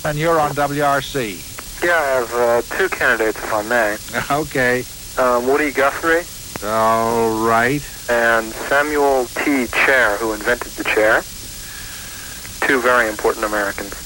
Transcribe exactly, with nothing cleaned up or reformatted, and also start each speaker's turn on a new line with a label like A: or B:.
A: and you're on W R C.
B: Yeah, I have uh, two candidates, if I may.
A: Okay.
B: Um, Woody Guthrie.
A: All right.
B: And Samuel T. Chair, who invented the chair. Two very important Americans.